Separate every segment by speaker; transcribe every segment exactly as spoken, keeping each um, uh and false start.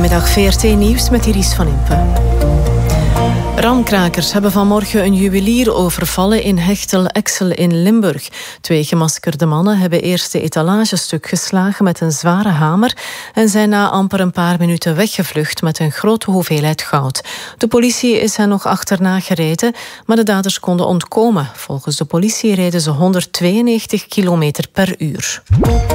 Speaker 1: Goedemiddag, V R T Nieuws met Iris van Impe. Ramkrakers hebben vanmorgen een juwelier overvallen in Hechtel-Exel in Limburg. Twee gemaskerde mannen hebben eerst de etalage stuk geslagen met een zware hamer en zijn na amper een paar minuten weggevlucht met een grote hoeveelheid goud. De politie is hen nog achterna gereden, maar de daders konden ontkomen. Volgens de politie reden ze honderdtweeënnegentig kilometer per uur.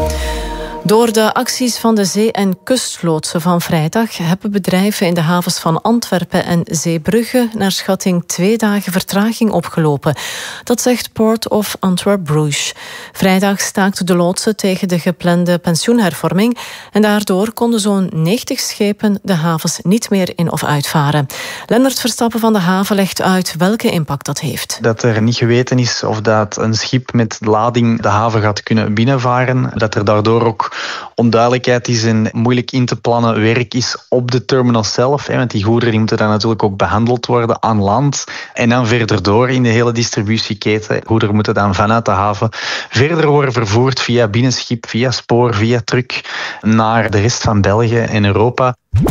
Speaker 1: Door de acties van de zee- en kustloodsen van vrijdag hebben bedrijven in de havens van Antwerpen en Zeebrugge naar schatting twee dagen vertraging opgelopen. Dat zegt Port of Antwerp-Bruges. Vrijdag staakten de loodsen tegen de geplande pensioenhervorming en daardoor konden zo'n negentig schepen de havens niet meer in of uitvaren. Lennart Verstappen van de haven legt uit welke impact dat heeft.
Speaker 2: Dat er niet geweten is of dat een schip met lading de haven gaat kunnen binnenvaren. Dat er daardoor ook onduidelijkheid is en moeilijk in te plannen werk is op de terminal zelf. Want die goederen die moeten dan natuurlijk ook behandeld worden aan land. En dan verder door in de hele distributieketen. Goederen moeten dan vanuit de haven verder worden vervoerd via binnenschip, via spoor, via truck naar de rest van België en Europa.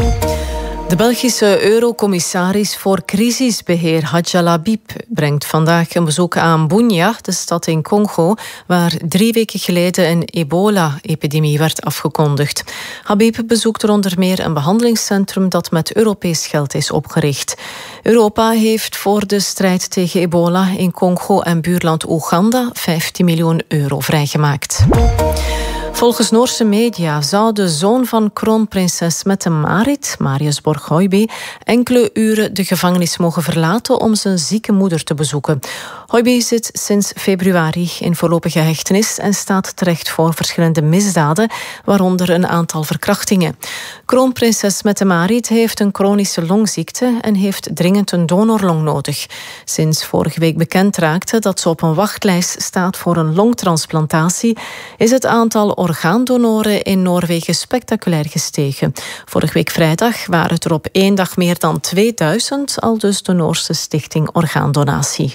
Speaker 1: De Belgische eurocommissaris voor crisisbeheer Hadja Labib brengt vandaag een bezoek aan Bunia, de stad in Congo, waar drie weken geleden een ebola-epidemie werd afgekondigd. Habib bezoekt er onder meer een behandelingscentrum dat met Europees geld is opgericht. Europa heeft voor de strijd tegen ebola in Congo en buurland Oeganda vijftien miljoen euro vrijgemaakt. Volgens Noorse media zou de zoon van kroonprinses Mette-Marit, Marius Borg-Høiby, enkele uren de gevangenis mogen verlaten om zijn zieke moeder te bezoeken. Høiby zit sinds februari in voorlopige hechtenis en staat terecht voor verschillende misdaden, waaronder een aantal verkrachtingen. Kroonprinses Mette-Marit heeft een chronische longziekte en heeft dringend een donorlong nodig. Sinds vorige week bekend raakte dat ze op een wachtlijst staat voor een longtransplantatie, is het aantal orgaandonoren in Noorwegen spectaculair gestegen. Vorige week vrijdag waren het er op één dag meer dan tweeduizend, aldus de Noorse stichting Orgaandonatie.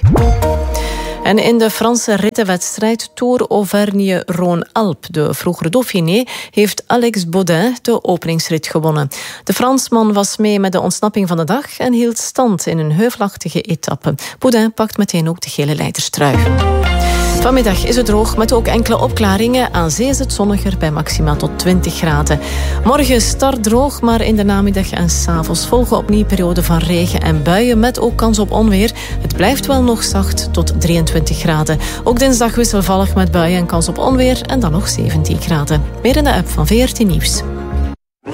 Speaker 1: En in de Franse rittenwedstrijd Tour Auvergne-Rhône-Alpes, de vroegere Dauphiné, heeft Alex Baudin de openingsrit gewonnen. De Fransman was mee met de ontsnapping van de dag en hield stand in een heuvelachtige etappe. Baudin pakt meteen ook de gele leiderstrui. Vanmiddag is het droog met ook enkele opklaringen. Aan zee is het zonniger bij maximaal tot twintig graden. Morgen start droog, maar in de namiddag en 's avonds volgen opnieuw perioden van regen en buien met ook kans op onweer. Het blijft wel nog zacht tot drieëntwintig graden. Ook dinsdag wisselvallig met buien en kans op onweer en dan nog zeventien graden. Meer in de app van V R T Nieuws.